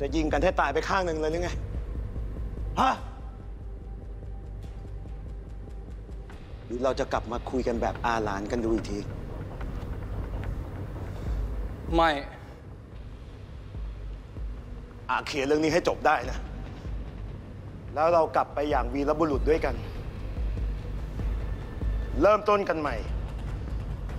จะยิงกันให้ตายไปข้างหนึ่งเลยหรือไงฮะหรือเราจะกลับมาคุยกันแบบอาหลานกันดูอีกทีไม่เคลียร์เรื่องนี้ให้จบได้นะแล้วเรากลับไปอย่างวีรบุรุษด้วยกันเริ่มต้นกันใหม่